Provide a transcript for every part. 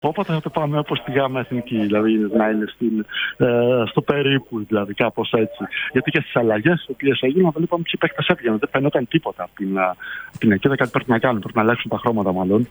Όποτε θα το πάμε όπως τη ΓΑΜΑ Εθνική, δηλαδή να είναι στο περίπου, δηλαδή κάπως έτσι. Γιατί και στις αλλαγές τις οποίες έγιναν, βλέπαμε ποιοι παίκτες έφυγαν. Δεν φαινόταν τίποτα από την εκκίδα. Κάτι πρέπει να κάνουν, πρέπει να αλλάξουν τα χρώματα μάλλον.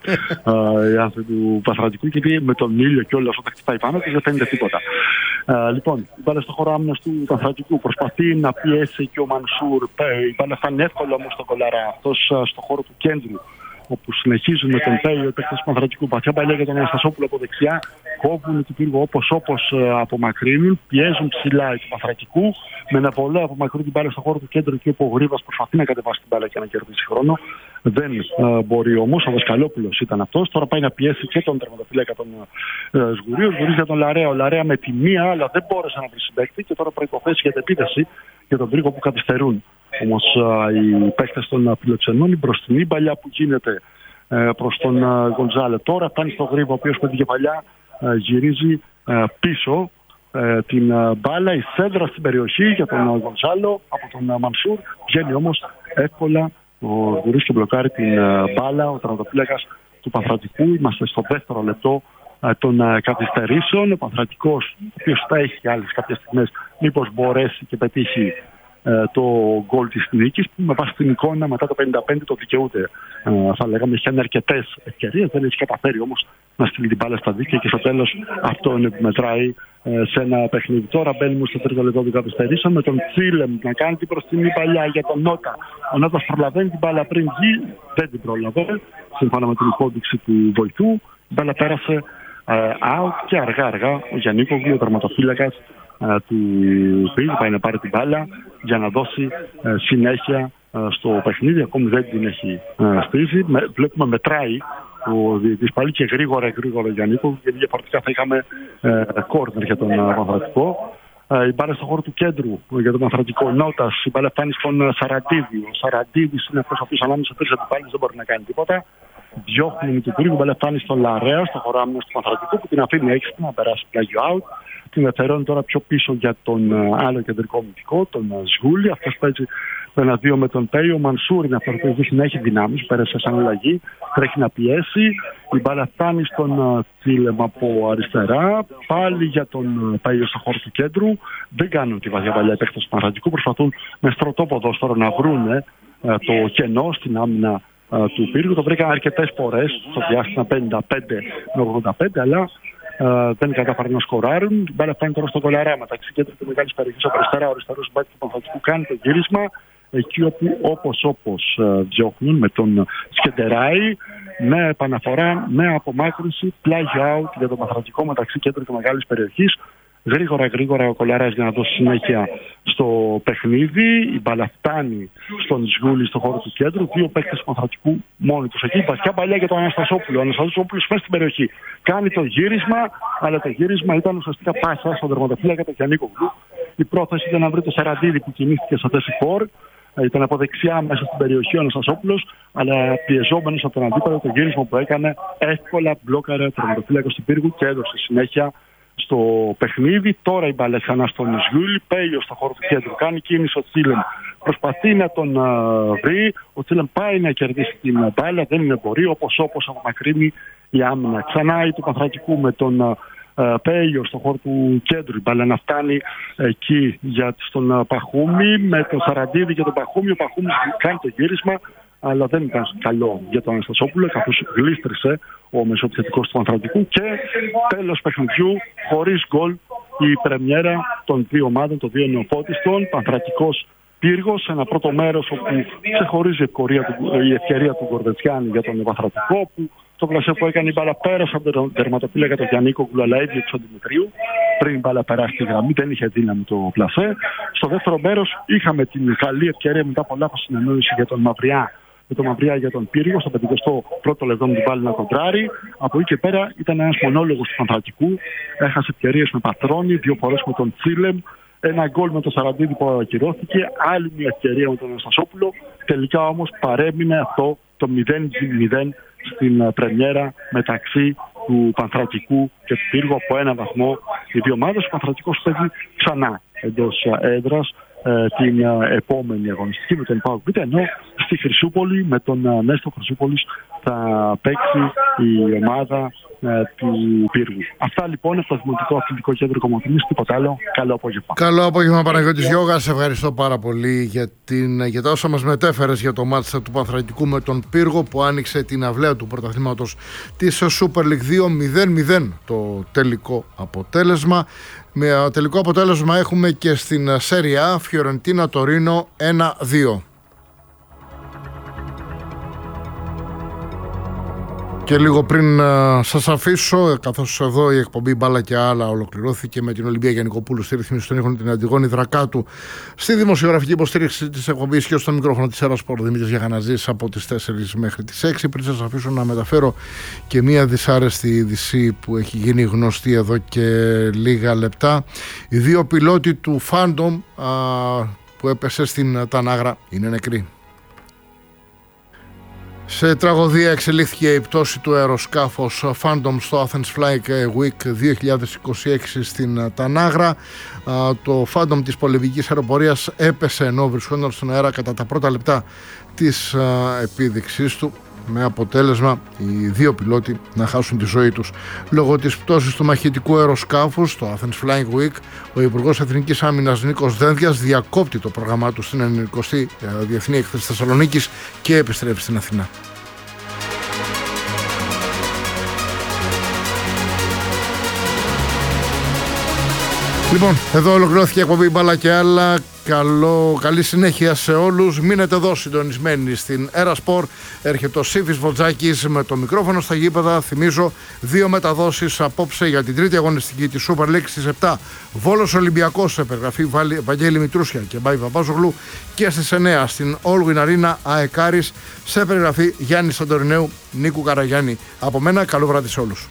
Οι άνθρωποι του Πανθρακικού, γιατί με τον ήλιο και όλα αυτά τα χτυπάει πάνω και δεν φαίνεται τίποτα. Λοιπόν, η μπάλα στο χώρο άμυνας του Πανθρακικού προσπαθεί να πιέσει και ο Μανσούρ. Η μπάλα φτάνει εύκολα όμως στον Κολαρά, αυτός στο χώρο του κέντρου, όπου συνεχίζουν με τον Πέιο, οι παίκτες του Πανθρακικού. Παθιά παλιά για τον Αναστασόπουλο από δεξιά. Κόβουν την Πύργο όπως απομακρύνουν. Πιέζουν ψηλά του Πανθρακικού. Με ένα πολύ απομακρύνουν την μπάλα στον χώρο του κέντρου και όπου ο Γρήβας προσπαθεί να κατεβάσει την μπάλα και να κερδίσει χρόνο. Δεν μπορεί όμως. Ο Δασκαλόπουλος ήταν αυτός. Τώρα πάει να πιέσει και τον τερματοφύλακα τον Σγουρίου. Σγουρίου για τον Λαρέα. Ο Λαρέα με τη μία, αλλά δεν μπόρεσε να βρει συμπαίκτη και τώρα προϋποθέσει για την επίθεση για τον Πύργο που καθυστερούν. Όμως οι παίκτες των φιλοξενών, η μπροστινή παλιά που γίνεται προς τον Γκοντζάλε. Τώρα φτάνει στο Γρήβο, ο οποίος με την κεφαλιά γυρίζει πίσω την μπάλα. Η σέντρα στην περιοχή για τον Γκοντζάλο από τον Μανσούρ. Βγαίνει όμως εύκολα ο Γουρής και μπλοκάρει την μπάλα. Ο τερματοφύλακας του Πανθρακικού. Είμαστε στο δεύτερο λεπτό των καθυστερήσεων. Ο Πανθρακικός, ο οποίος θα έχει άλλες κάποιες στιγμές, μήπως μπορέσει και πετύχει το γκολ της νίκης, που με βάση την εικόνα μετά το 55 το δικαιούται. Θα λέγαμε, είχε αρκετές ευκαιρίες, δεν έχει καταφέρει όμως να στείλει την μπάλα στα δίκτυα και στο τέλος αυτό είναι που μετράει σε ένα παιχνίδι. Τώρα μπαίνουμε στο τρίτο λεπτό του καθυστερήσεων με τον Τσίλεμ να κάνει την προστινή παλιά για τον Νότα. Ο Νότας προλαβαίνει την μπάλα πριν βγει, δεν την πρόλαβε, σύμφωνα με την υπόδειξη του βοηθού. Η μπάλα πέρασε out και αργά ο Γιαννίκογλου, ο τερματοφύλακας του Πύργου, πάει να πάρει την μπάλα για να δώσει συνέχεια στο παιχνίδι. Ακόμη δεν την έχει στήσει. Βλέπουμε μετράει ο διαιτητής πάλι και γρήγορα Γιαννίκογλου, γιατί διαφορετικά θα είχαμε κόρνερ για τον Πανθρακικό. Η μπάλα στον χώρο του κέντρου για τον Πανθρακικό. Νότας, η μπάλα φτάνει στον Σαραντίδη. Ο Σαραντίδης είναι αυτός ο οποίος ανάμεσα τρεις αντιπάλους, δεν μπορεί να κάνει τίποτα. Διώχνουν την Πύργου, η μπάλα φτάνει στον Λαρέα, στο χώρο άμυνας του Πανθρακικού, που την αφήνει έξυπνα να περάσει πλάγιο out. Την αφαιρώνει τώρα πιο πίσω για τον άλλο κεντρικό μυθικό, τον Σγούλη. Αυτός παίζει το 1-2 με τον Πέιο. Ο Μανσούρ είναι αυτό που δείχνει να έχει δυνάμεις, πέρασε σαν αλλαγή, τρέχει να πιέσει. Η μπάλα φτάνει στον Τσίλεμ από αριστερά. Πάλι για τον Πέιο στο χώρο του κέντρου. Δεν κάνουν τη βαθιά παλιά παίκτες του Πανθρακικού. Προσπαθούν με στρωτό ποδόσφαιρο να βρουν το κενό στην άμυνα του Πύργου. Το βρήκαν αρκετές φορές στο διάστημα 55 με 85, αλλά δεν κατάφεραν να σκοράρουν. Η μπάλα φτάνει τώρα στο Κολαρά μεταξύ κέντρου και μεγάλης περιοχής από αριστερά. Ο αριστερός μπάκ του Πανθρακικού κάνει το γύρισμα. Εκεί όπου όπως διώχνουν με τον Σκεντεράη, με επαναφορά, με απομάκρυνση, πλάγιο out για τον Πανθρακικό μεταξύ κέντρου και μεγάλης περιοχής. Γρήγορα ο Κολαράς για να δώσει συνέχεια στο παιχνίδι. Η μπάλα φτάνει στον Σγούλη στο χώρο του κέντρου. Δύο παίκτες του Πανθρακικού μόνοι τους εκεί. Βασιά παλιά για τον Αναστασόπουλο. Ο Αναστασόπουλος μέσα στην περιοχή. Κάνει το γύρισμα, αλλά το γύρισμα ήταν ουσιαστικά πάσα στον τερματοφύλακα του Γιαννίκογλου. Η πρόθεση ήταν να βρει το Σαραντίδη που κινήθηκε σε θέση φορ. Ήταν από δεξιά μέσα στην περιοχή ο Αναστασόπουλος, αλλά πιεζόμενος από τον αντίπαλο, το γύρισμα που έκανε εύκολα μπλόκαρε ο τερματοφύλακας του Πύργου και έδωσε συνέχεια στο παιχνίδι. Τώρα η μπάλα ξανά στον Σγούλη. Πέιο στο χώρο του κέντρου. Κάνει κίνηση ο Τσίλεμ. Προσπαθεί να τον βρει. Ο Τσίλεμ πάει να κερδίσει την μπάλα. Δεν είναι μπορεί. Όπως απομακρύνει η άμυνα. Ξανά η του Πανθρακικού με τον Πέιο στο χώρο του κέντρου. Η μπάλα να φτάνει εκεί για τον Παχούμη. Με τον Σαραντίδη και τον Παχούμη. Ο Παχούμης κάνει το γύρισμα, αλλά δεν ήταν καλό για τον Αναστασόπουλο, καθώς γλίστρισε ο μεσοεπιθετικός του Πανθρακικού. Και τέλος παιχνιδιού, χωρίς γκολ, η πρεμιέρα των δύο ομάδων, των δύο νεοπότιστων. Πανθρακικός Πύργος, ένα πρώτο μέρος όπου ξεχωρίζει η ευκαιρία του Γκορδετσιάνη για τον Πανθρακικό, που το πλασέ που έκανε η μπάλα πέρασε από τον τερματοφύλακα τον Γιαννίκογλου, αλλά έδιωξε τον Δημητρίου. Πριν η μπάλα περάσει τη γραμμή, δεν είχε δύναμη το πλασέ. Στο δεύτερο μέρος είχαμε την καλή ευκαιρία μετά από λάθος συνεννόηση για τον Μαυριά. Με τον Μαυριά για τον Πύργο, στο 51ο λεπτό με την μπάλα να κοντράρει. Από εκεί και πέρα ήταν ένας μονόλογος του Πανθρακικού. Έχασε ευκαιρίες με Πατρώνη, δύο φορές με τον Τσίλεμ. Ένα γκολ με τον Σαραντίδη που ακυρώθηκε. Άλλη μια ευκαιρία με τον Αναστασόπουλο. Τελικά όμως παρέμεινε αυτό το 0-0 στην πρεμιέρα μεταξύ του Πανθρακικού και του Πύργου από ένα βαθμό οι δύο ομάδες. Ο Πανθρακικός παίζει ξανά εντός έδρας την επόμενη αγωνιστική με τον ΠΑΟΚ Β, ενώ στη Χρυσούπολη με τον Νέστο Χρυσούπολης θα παίξει η ομάδα του πύργου. Αυτά λοιπόν από το Δημοτικό Αθλητικό Κέντρο Κομοτηνής, τίποτα άλλο. Καλό απόγευμα. Καλό απόγευμα, Παναγιώτης Γιώγα. Σε ευχαριστώ πάρα πολύ για τα όσα μας μετέφερες για το μάτς του Πανθρακικού με τον Πύργο, που άνοιξε την αυλαία του πρωταθλήματος της Super League 2. 0-0 το τελικό αποτέλεσμα. Με τελικό αποτέλεσμα έχουμε και στην Serie A, Φιωρεντίνα Τωρίνο 1-2. Και λίγο πριν σας αφήσω, καθώς εδώ η εκπομπή Μπάλα και Άλλα ολοκληρώθηκε με την Ολυμπία Γιαννικοπούλου στη ρύθμιση των ήχων, την Αντιγόνη Δρακάτου στη δημοσιογραφική υποστήριξη της εκπομπής και στο μικρόφωνο της Ερασπορ Δημήτρης Γιαγαναζής από τις 4 μέχρι τις 6. Πριν σας αφήσω να μεταφέρω και μια δυσάρεστη είδηση που έχει γίνει γνωστή εδώ και λίγα λεπτά. Οι 2 πιλότοι του Phantom που έπεσε στην Τανάγρα είναι νεκροί. Σε τραγωδία εξελίχθηκε η πτώση του αεροσκάφους Phantom στο Athens Flight Week 2026 στην Τανάγρα. Το Phantom της πολεμικής αεροπορίας έπεσε ενώ βρισκόταν στον αέρα κατά τα πρώτα λεπτά της επίδειξής του, με αποτέλεσμα οι 2 πιλότοι να χάσουν τη ζωή τους. Λόγω της πτώσης του μαχητικού αεροσκάφους στο Athens Flying Week, ο Υπουργός Εθνικής Άμυνας Νίκος Δένδιας διακόπτει το πρόγραμμά του στην 90η Διεθνή Έκθεση Θεσσαλονίκης και επιστρέφει στην Αθηνά. Λοιπόν, εδώ ολοκληρώθηκε η εκπομπή Μπάλα και Άλλα. Καλή συνέχεια σε όλους. Μείνετε εδώ συντονισμένοι στην Ερασπορ. Έρχεται ο Σύφης Βολτζάκης με το μικρόφωνο στα γήπεδα. Θυμίζω 2 μεταδόσεις απόψε για την τρίτη αγωνιστική της Super League στις 7. Βόλος Ολυμπιακός σε περιγραφή Βαγγέλη Μητρούσια και Μπάι Παπάζογλου, και στις 9 στην All Win Arena ΑΕΚ Άρης σε περιγραφή Γιάννη Σαντορινέου Νίκου Καραγιάννη. Από μένα, καλό βράδυ σε όλους.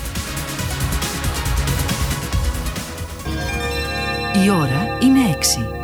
Η ώρα είναι 6.